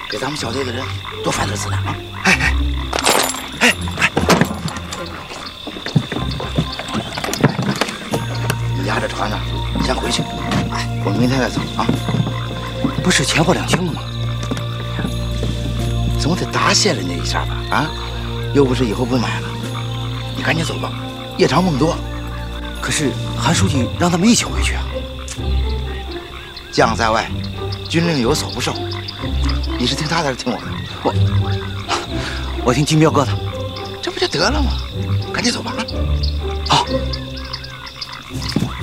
给咱们小队的人多犯点子弹啊！你压着船呢，先回去，我们明天再走啊。 不是钱货两清了吗？ 总得答谢人家一下吧？啊，又不是以后不买了。你赶紧走吧，夜长梦多。 可是韩书记让他们一起回去啊。 将在外，军令有所不受。你是听他的还是听我的？ 我听金彪哥的。 这不就得了吗？赶紧走吧啊！ 好。